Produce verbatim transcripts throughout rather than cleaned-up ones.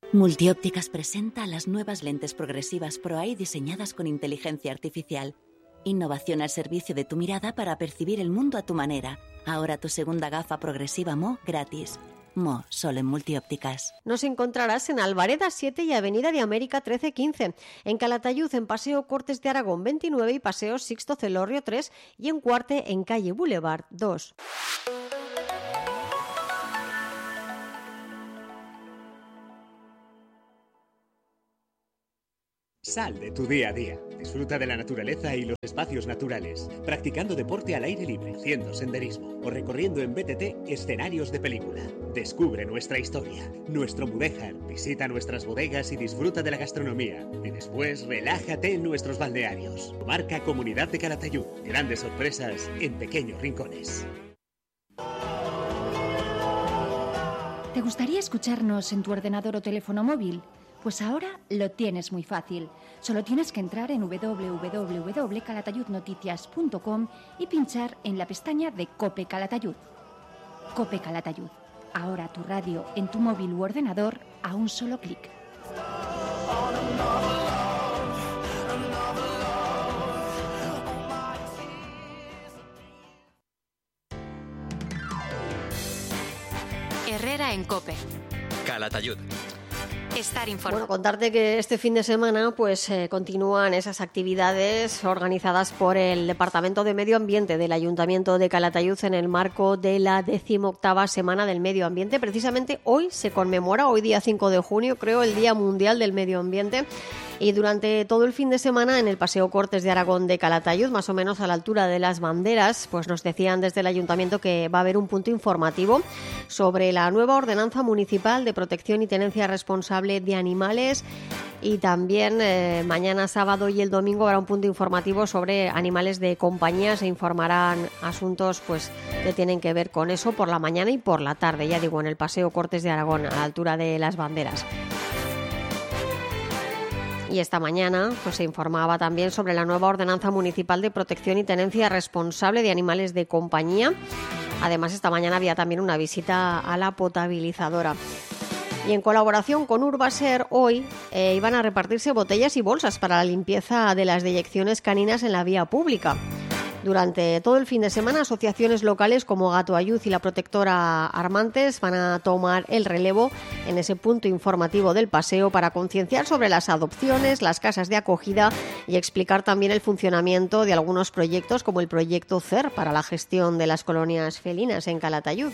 Multiópticas presenta las nuevas lentes progresivas Pro Eye diseñadas con inteligencia artificial. Innovación al servicio de tu mirada para percibir el mundo a tu manera. Ahora tu segunda gafa progresiva M O gratis. M O, solo en Multiópticas. Nos encontrarás en Alvareda siete y Avenida de América trece quince, en Calatayud en Paseo Cortes de Aragón veintinueve y Paseo Sixto Celorrio tres y en Cuarte en Calle Boulevard dos. Sal de tu día a día. Disfruta de la naturaleza y los espacios naturales, practicando deporte al aire libre, haciendo senderismo o recorriendo en B T T escenarios de película. Descubre nuestra historia, nuestro Mudéjar, visita nuestras bodegas y disfruta de la gastronomía. Y después relájate en nuestros balnearios. Marca Comunidad de Calatayud. Grandes sorpresas en pequeños rincones. ¿Te gustaría escucharnos en tu ordenador o teléfono móvil? Pues ahora lo tienes muy fácil. Solo tienes que entrar en doble u doble u doble u punto calatayud noticias punto com y pinchar en la pestaña de Cope Calatayud. Cope Calatayud. Ahora tu radio en tu móvil u ordenador a un solo clic. Herrera en Cope. Calatayud. Estar informado. Bueno, contarte que este fin de semana pues eh, continúan esas actividades organizadas por el Departamento de Medio Ambiente del Ayuntamiento de Calatayud en el marco de la decimoctava Semana del Medio Ambiente. Precisamente hoy se conmemora, hoy día cinco de junio, creo, el Día Mundial del Medio Ambiente. Y durante todo el fin de semana en el Paseo Cortes de Aragón de Calatayud, más o menos a la altura de las banderas, pues nos decían desde el Ayuntamiento que va a haber un punto informativo sobre la nueva Ordenanza Municipal de Protección y Tenencia Responsable de Animales. Y también eh, mañana sábado y el domingo habrá un punto informativo sobre animales de compañía. Se informarán asuntos pues que tienen que ver con eso por la mañana y por la tarde, ya digo, en el Paseo Cortes de Aragón, a la altura de las banderas. Y esta mañana pues, se informaba también sobre la nueva Ordenanza Municipal de Protección y Tenencia Responsable de Animales de Compañía. Además, esta mañana había también una visita a la potabilizadora. Y en colaboración con Urbaser, hoy eh, iban a repartirse botellas y bolsas para la limpieza de las deyecciones caninas en la vía pública. Durante todo el fin de semana, asociaciones locales como Gato Ayud y la protectora Armantes van a tomar el relevo en ese punto informativo del paseo para concienciar sobre las adopciones, las casas de acogida y explicar también el funcionamiento de algunos proyectos como el proyecto C E R para la gestión de las colonias felinas en Calatayud.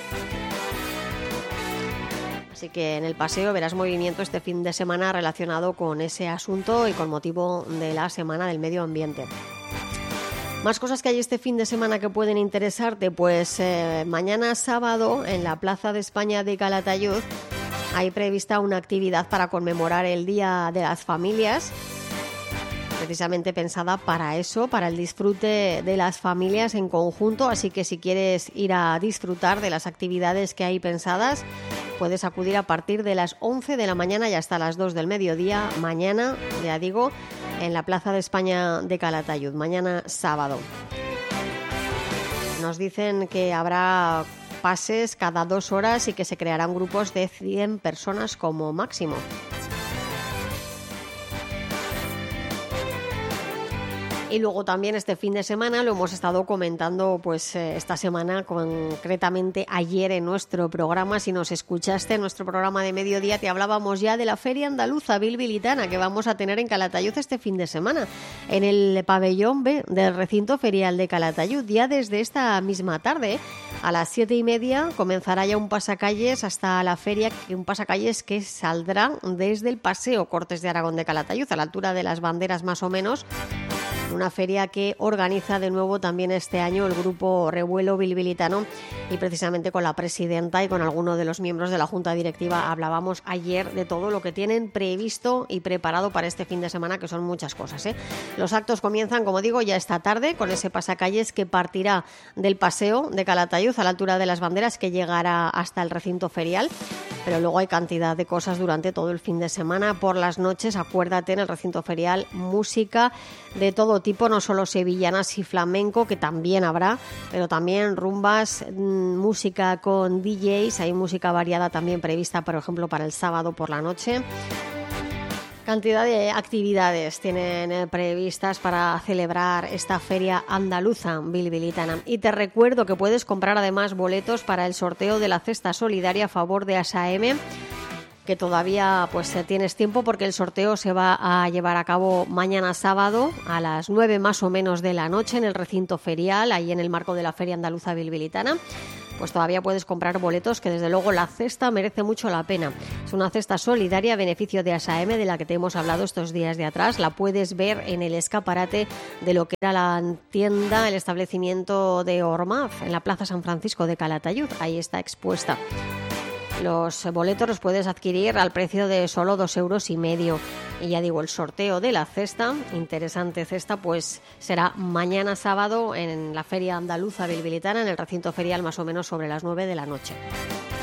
Así que en el paseo verás movimiento este fin de semana relacionado con ese asunto y con motivo de la Semana del Medio Ambiente. Más cosas que hay este fin de semana que pueden interesarte, pues eh, mañana sábado en la Plaza de España de Calatayud hay prevista una actividad para conmemorar el Día de las Familias, precisamente pensada para eso, para el disfrute de las familias en conjunto, así que si quieres ir a disfrutar de las actividades que hay pensadas, puedes acudir a partir de las once de la mañana y hasta las dos del mediodía, mañana, ya digo, en la Plaza de España de Calatayud, mañana sábado. Nos dicen que habrá pases cada dos horas y que se crearán grupos de cien personas como máximo. Y luego también este fin de semana lo hemos estado comentando pues eh, esta semana, concretamente ayer en nuestro programa. Si nos escuchaste en nuestro programa de mediodía, te hablábamos ya de la Feria Andaluza Bilbilitana que vamos a tener en Calatayud este fin de semana, en el pabellón B del recinto ferial de Calatayud. Ya desde esta misma tarde, a las siete y media, comenzará ya un pasacalles hasta la feria, un pasacalles que saldrá desde el Paseo Cortes de Aragón de Calatayud, a la altura de las banderas más o menos. Una feria que organiza de nuevo también este año el grupo Revuelo Bilbilitano, y precisamente con la presidenta y con algunos de los miembros de la Junta Directiva hablábamos ayer de todo lo que tienen previsto y preparado para este fin de semana, que son muchas cosas, ¿eh? Los actos comienzan, como digo, ya esta tarde con ese pasacalles que partirá del Paseo de Calatayud a la altura de las banderas, que llegará hasta el recinto ferial, pero luego hay cantidad de cosas durante todo el fin de semana. Por las noches, acuérdate, en el recinto ferial, música de todo todo tipo, no solo sevillanas y flamenco, que también habrá, pero también rumbas, música con D Js, hay música variada también prevista, por ejemplo, para el sábado por la noche. Cantidad de actividades tienen previstas para celebrar esta feria andaluza bilbilitana. Y te recuerdo que puedes comprar además boletos para el sorteo de la cesta solidaria a favor de A S A M, que todavía pues tienes tiempo porque el sorteo se va a llevar a cabo mañana sábado a las nueve más o menos de la noche en el recinto ferial, ahí en el marco de la Feria Andaluza Bilbilitana. Pues todavía puedes comprar boletos, que desde luego la cesta merece mucho la pena. Es una cesta solidaria a beneficio de A S A M, de la que te hemos hablado estos días de atrás. La puedes ver en el escaparate de lo que era la tienda, el establecimiento de Ormaz, en la Plaza San Francisco de Calatayud. Ahí está expuesta. Los boletos los puedes adquirir al precio de solo dos euros y medio. Y ya digo, el sorteo de la cesta, interesante cesta, pues será mañana sábado en la Feria Andaluza Bilbilitana, en el recinto ferial, más o menos sobre las nueve de la noche.